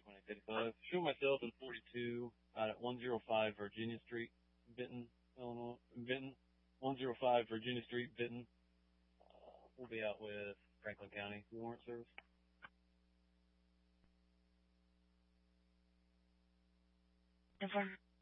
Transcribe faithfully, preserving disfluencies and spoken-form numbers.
one eight eight five. Show myself in forty-two out at one oh five Virginia Street, Benton, Illinois. Benton, one oh five Virginia Street, Benton. Uh, we'll be out with Franklin County Warrant Service. Inform